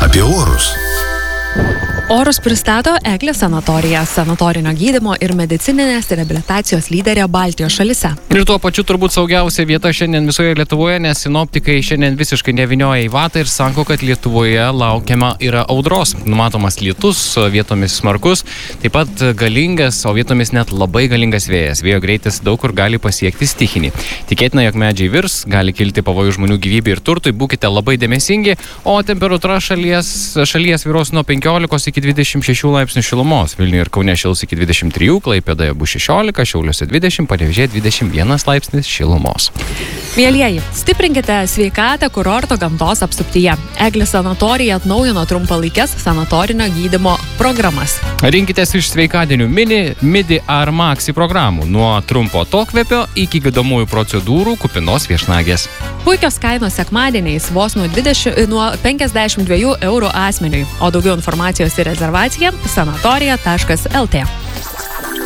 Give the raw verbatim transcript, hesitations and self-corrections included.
apie orus. Orus pristato Eglė sanatorija, sanatorinio gydymo ir medicininės reabilitacijos lyderė Baltijos šalyse. Ir tuo pačiu turbūt saugiausia vieta šiandien visoje Lietuvoje, nes sinoptikai šiandien visiškai nevynioja į vatą ir sako, kad Lietuvoje laukiama yra audros. Numatomas lietus, vietomis smarkus, taip pat galingas, o vietomis net labai galingas vėjas. Vėjo greitis daug kur gali pasiekti stichinį. Tikėtina, jog medžiai virs, gali kilti pavojų žmonių gyvybei ir turtui, būkite labai dėmesingi, o temperatūra šalies, šalies vyros nuo penkiolikos iki dvidešimt šešių laipsnių šilumos. Vilniuje ir Kaune šils iki dvidešimt trijų, Klaipėdoje bus šešiolika, Šiauliuose dvidešimt, Panevėžyje dvidešimt vienas laipsnis šilumos. Mielieji, stiprinkite sveikatą kurorto gamtos apsuptyje. Eglė sanatorija atnaujino trumpalaikes sanatorinio gydymo programas. Rinkitės iš sveikadienių mini, midi ar maxi programų. Nuo trumpo atokvėpio iki gydomųjų procedūrų kupinos viešnagės. Puikios kainos sekmadieniais vos nuo, dvidešimt, nuo penkiasdešimt dviejų eurų asmeniui, o daugiau informacijos ir rezervacija sanatorija taškas el tė.